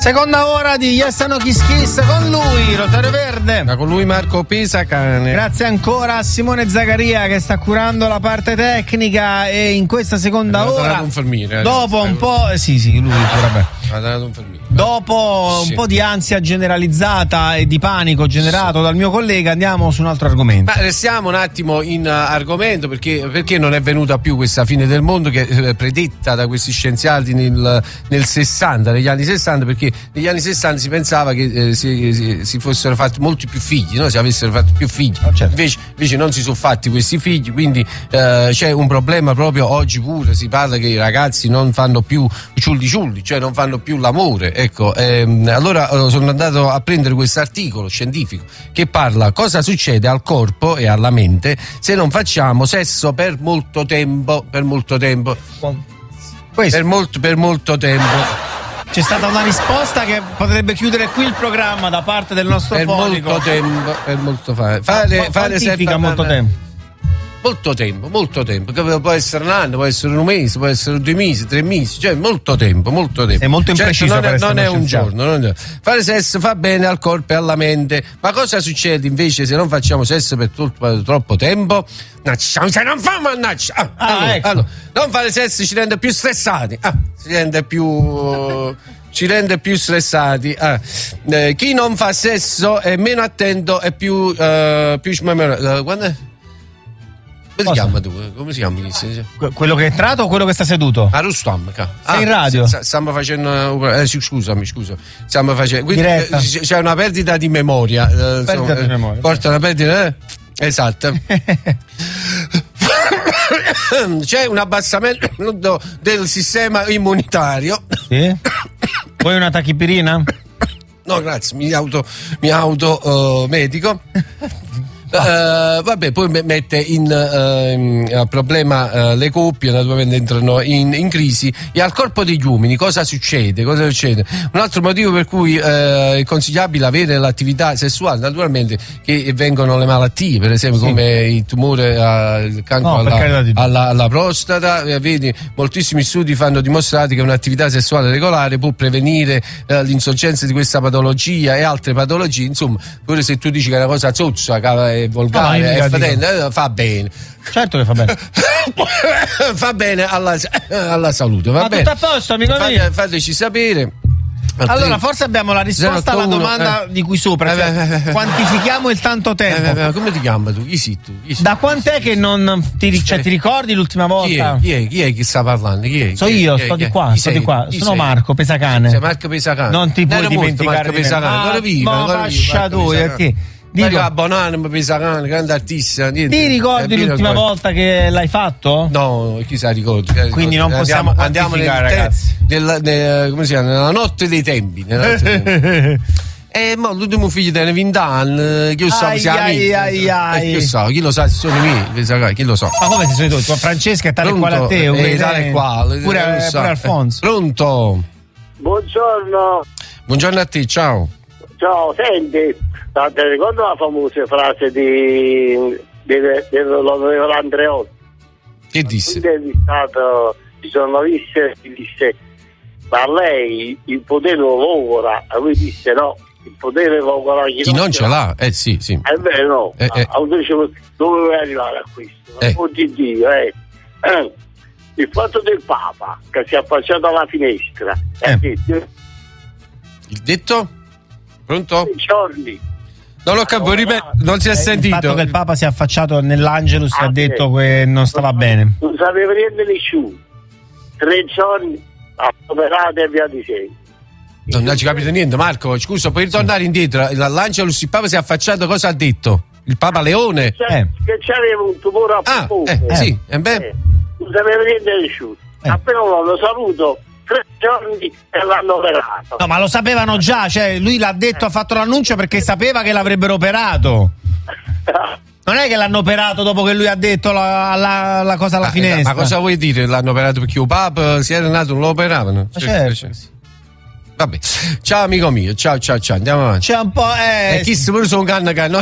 Seconda ora di Yes No Kiss Kiss con lui, Rosario Verde. Con lui Marco Pisacane. Grazie ancora a Simone Zaccaria che sta curando la parte tecnica e in questa seconda ora dopo un po'. Sì, lui vabbè. Dopo un po' di ansia generalizzata e di panico generato dal mio collega, andiamo su un altro argomento. Ma restiamo un attimo in argomento perché non è venuta più questa fine del mondo che è predetta da questi scienziati nel 60, negli anni 60, perché negli anni 60 si pensava che si fossero fatti molti più figli, no? Si avessero fatti più figli. Certo. Invece non si sono fatti questi figli, quindi c'è un problema proprio oggi pure, si parla che i ragazzi non fanno più ciulli, cioè non fanno più l'amore. Ecco, allora sono andato a prendere questo articolo scientifico che parla cosa succede al corpo e alla mente se non facciamo sesso per molto tempo. Per molto tempo. C'è stata una risposta che potrebbe chiudere qui il programma da parte del nostro fonico. Per molto tempo. Molto tempo, che può essere un anno, può essere un mese, può essere 2 mesi, 3 mesi, cioè molto tempo. È molto impreciso, certo, non è un giorno. Fare sesso fa bene al corpo e alla mente, ma cosa succede invece se non facciamo sesso per troppo tempo? Se non fa, mannaggia! Allora, non fare sesso ci rende più stressati, ci rende più stressati. Chi non fa sesso è meno attento e più quando è? Come si chiama tu? Come si chiama? Quello che è entrato o quello che sta seduto? Rustam. Sei in radio? Stiamo facendo. Scusami. Stiamo facendo. Quindi c'è una perdita di memoria. Porta una perdita. Esatto. C'è un abbassamento del sistema immunitario. Sì? Vuoi una tachipirina? No, grazie, mi auto medico. Vabbè, poi mette in problema le coppie, naturalmente entrano in crisi. E al corpo degli uomini cosa succede? Un altro motivo per cui è consigliabile avere l'attività sessuale, naturalmente, che vengono le malattie, per esempio come il tumore, il cancro alla prostata. Vedi, moltissimi studi hanno dimostrato che un'attività sessuale regolare può prevenire l'insorgenza di questa patologia e altre patologie. Insomma, pure se tu dici che è una cosa zozza, volgare, fa bene. Certo che fa bene. Fa bene alla salute. Va bene. Tutto a posto, amico mio. Fateci sapere. Allora, forse abbiamo la risposta alla domanda di qui sopra. Quantifichiamo il tanto tempo. Come ti chiami tu? Chi sei tu? Da quant'è che non ti ricordi l'ultima volta? Chi è che sta parlando? So io, sto di qua. Sono Marco Pesacane. Sei Marco Pesacane. Non ti puoi dimenticare Marco Pesacane. Ancora vivo. Lascia tu, Dico, Bonanima, Pesacane, grande artista. Ti ricordi l'ultima volta che l'hai fatto? No, chi sa ricordi. Quindi non possiamo quantificare, ragazzi. Come si chiama? Nella notte dei tempi. Ma l'ultimo figlio tiene 20 anni, chi lo sa, chi lo sa, sono i miei, chi lo sa. Ma come sei tu? Francesca è tale quale a te, tale quale. Pure Alfonso. Pronto? Buongiorno a te, ciao. Ciao, senti, ti ricordo la famosa frase dell'onorevole Andreotti? Che disse? Ci sono disse, ma lei il potere lo logora, e lui disse no, il potere logora chi non ce l'ha. Sì. È vero, no. Dove vuoi arrivare a questo? Oggi Dio, il fatto del Papa che si è affacciato alla finestra, il detto? Pronto? Giorni. Non l'ho capito, non si è sentito. Il fatto che il Papa si è affacciato nell'Angelus e ha detto che non stava bene. Non sapeva niente nessuno. 3 giorni operato e via di seguito. Non ci capito niente, Marco. Scusa, puoi ritornare indietro? L'Angelus, il Papa si è affacciato, cosa ha detto? Il Papa Leone? Che c'aveva un tumore a polmone. Non sapeva niente nessuno. Appena lo saluto, 3 giorni e l'hanno operato. No, ma lo sapevano già, cioè lui l'ha detto, ha fatto l'annuncio perché sapeva che l'avrebbero operato. Non è che l'hanno operato dopo che lui ha detto la cosa alla finestra. Ma cosa vuoi dire? L'hanno operato perché il Papa si era nato, non lo operavano? Certo. Vabbè, ciao amico mio, ciao, andiamo avanti. C'è un po'. Chi si pure su un canna no?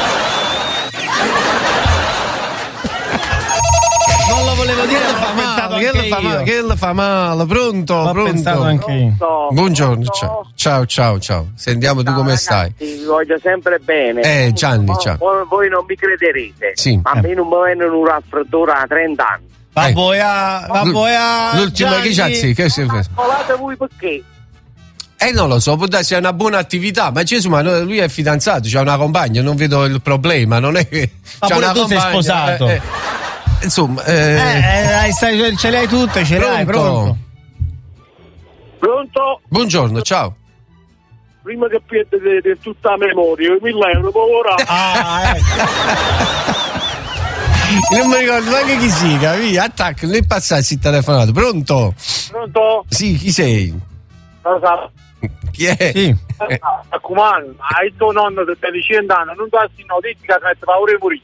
Non lo volevo dire, ho pensato che le fa male, pronto? L'ho pensato anche io. Buongiorno, ciao. Sentiamo tu come stai. Vi voglio sempre bene. Gianni, ciao. Voi non mi crederete. Sì. Ma a me non mi viene un raffreddore a 30 anni. Va boia. L'ultima che c'ha, sì, che si fa? Volate voi perché? Non lo so, può darsi una buona attività, ma Gesù, ma lui è fidanzato, c'ha una compagna, non vedo il problema, non è che ma c'ha pure una tu compagna, sei sposato. Insomma, ce le hai tutte, ce le hai, pronto? Pronto? Buongiorno, ciao. Prima che perde tutta la memoria, 1.000 euro, povera. Non mi ricordo neanche chi sia, capì? Attacco, non passassi il telefonato. Pronto? Pronto? Sì, chi sei? Lo so. Chi è? Sì. Comando, hai tuo nonno che stai 100 anni, non darsi notifica che ti paura di morire.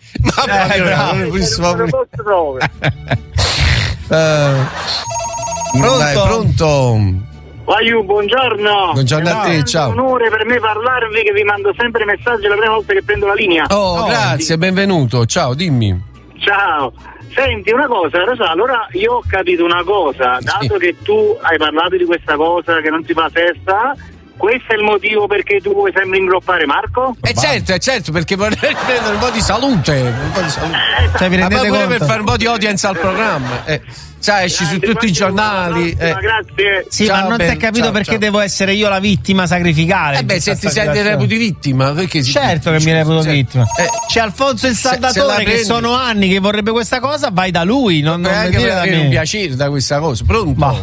Pronto? Vai, buongiorno. Buongiorno a te, ciao. È un onore per me parlarvi, che vi mando sempre messaggi la prima volta che prendo la linea. Grazie, benvenuto. Ciao, dimmi. Ciao. Senti una cosa, Rosa, allora io ho capito una cosa, dato che tu hai parlato di questa cosa che non si fa festa, questo è il motivo perché tu vuoi sempre ingroppare Marco? Certo, perché vorrei prendere un po' di salute. Cioè, vi rendete pure conto? per fare un po' di audience al programma. Sai, esci su tutti i giornali. Grazie. Sì, ciao, ma non si è capito perché devo essere io la vittima sacrificale. Se ti senti reputi vittima, perché certo che mi reputo vittima. C'è Alfonso il Saldatore che sono anni che vorrebbe questa cosa, vai da lui, non anche dire da me. un piacere da questa cosa. Pronto?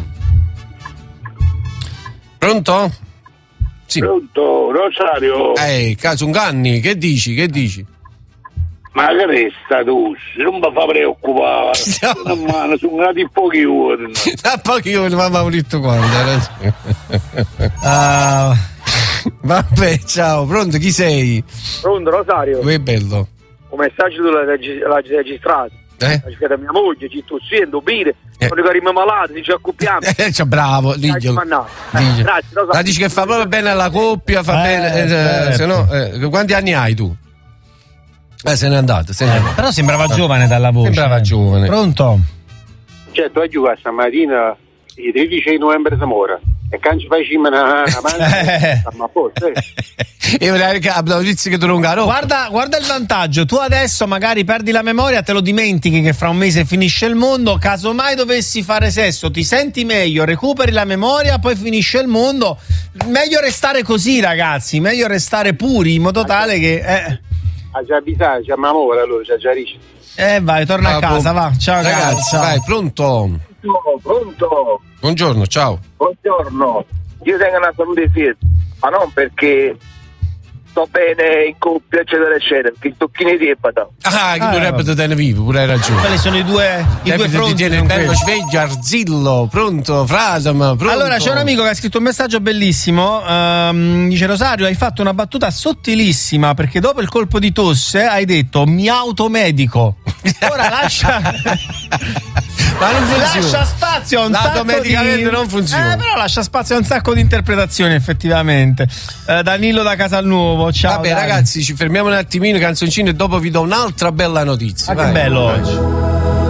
Pronto? Sì. Pronto, Rosario. Casunganni, che dici? Ma che resta tu? Non mi fa preoccupare. Sono nati pochi giorni. Da pochi giorni, mamma ha detto quando. Vabbè, ciao, pronto, chi sei? Pronto, Rosario. Che bello. Un messaggio tu l'hai registrato. La cercata mia moglie, ci tossendo, bene. Quando arriviamo malati, ci accoppiamo. Bravo, diglielo. Grazie, Rosario. La dici che fa proprio bene alla coppia, fa bene. Se no, quanti anni hai tu? Se n'è andato. Però sembrava giovane dalla voce. Sembrava giovane. Pronto? Certo, tu giocare stamattina il 13 novembre Zamora e quando ci facciamo una ma forse e la notizia che tu non caro. Guarda il vantaggio, tu adesso magari perdi la memoria, te lo dimentichi che fra un mese finisce il mondo, casomai dovessi fare sesso ti senti meglio, recuperi la memoria, poi finisce il mondo. Meglio restare così, ragazzi, meglio restare puri in modo tale che già bisogno, c'è mamma allora, c'è già ricci. Vai, torna a casa, va. Ciao ragazzi, vai, pronto? Buongiorno, ciao. Buongiorno. Io tengo una salute fit, ma non perché sto bene in coppia, eccetera, eccetera, perché il tocchino di epata. Che dovrebbe te ne vivo, pure hai ragione. Quali sono i due fronti? Ti tiene bello sveglio, arzillo, pronto, Frasam, pronto. Allora, c'è un amico che ha scritto un messaggio bellissimo, dice: Rosario, hai fatto una battuta sottilissima, perché dopo il colpo di tosse hai detto mi automedico. Ora lascia ma non funziona. Lascia spazio a un sacco medicamente di... non funziona. Però lascia spazio a un sacco di interpretazioni, effettivamente. Danilo da Casalnuovo, ciao. Vabbè, ragazzi, ci fermiamo un attimino, canzoncino, e dopo vi do un'altra bella notizia. Che bello oggi.